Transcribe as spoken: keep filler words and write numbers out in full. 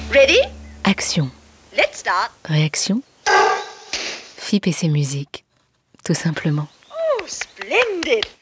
Ready? Action. Let's start. Réaction. F I P et ses musiques, tout simplement. Oh, splendid.